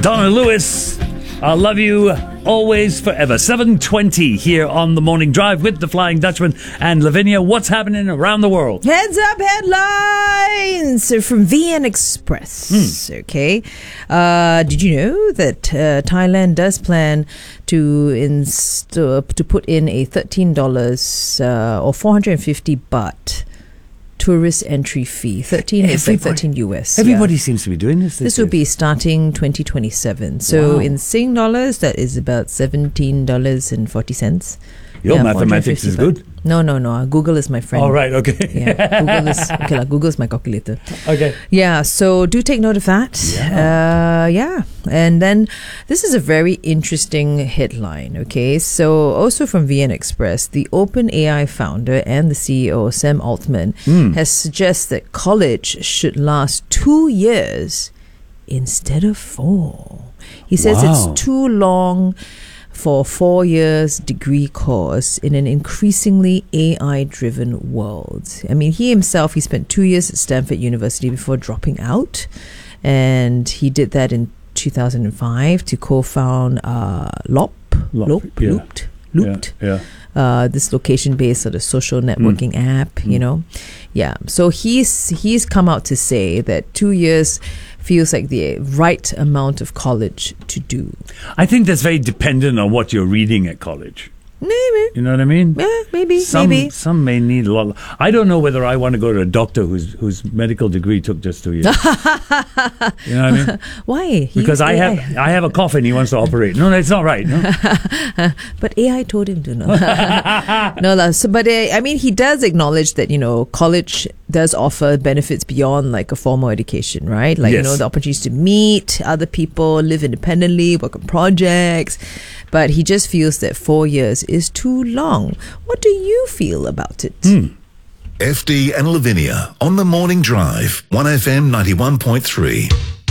Donna Lewis, I'll love you always, forever. 7:20 here on The Morning Drive with the Flying Dutchman and Lavinia. What's happening around the world? Heads up headlines from VN Express. Okay. Did you know that Thailand does plan to put in a $13 or 450 baht tourist entry fee? 13 is like 13 US. Everybody seems to be doing this. This will be starting 2027. So in Sing dollars, that is about $17.40. Your mathematics is good. No. Google is my friend. All right, okay. Yeah, Google is my calculator. Okay. Yeah, so do take note of that. Yeah. And then this is a very interesting headline, okay? So also from VN Express, the OpenAI founder and the CEO, Sam Altman, has suggested that college should last 2 years instead of 4. He says it's too long for a 4 years degree course in an increasingly AI-driven world. I mean, he spent 2 years at Stanford University before dropping out, and he did that in 2005 to co-found Looped. This location-based sort of social networking app, you know. Yeah, so he's come out to say that 2 years feels like the right amount of college to do. I think that's very dependent on what you're reading at college. Maybe. You know what I mean? Yeah, maybe. Some may need a lot. I don't know whether I want to go to a doctor whose medical degree took just 2 years. You know what I mean? Why? Because I have a cough and he wants to operate. No, that's not right. No? But AI told him to. No. But I mean, he does acknowledge that, you know, college does offer benefits beyond like a formal education, right? Like, you know, the opportunities to meet other people, live independently, work on projects. But he just feels that 4 years is too long. What do you feel about it? FD and Lavinia on The Morning Drive, 1FM 91.3.